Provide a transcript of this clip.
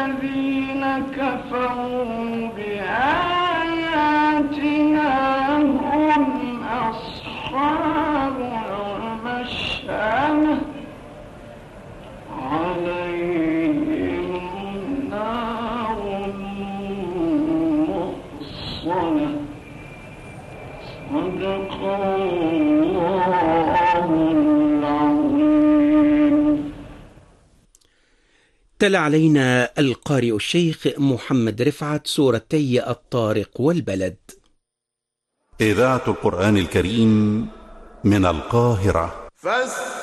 الذين كفروا بآياتنا هم أصحاب المشأمة عليهم نار مؤصدة. صدق الله العظيم. تلا علينا القارئ الشيخ محمد رفعت سورتي الطارق والبلد. إذاعة القرآن الكريم من القاهرة.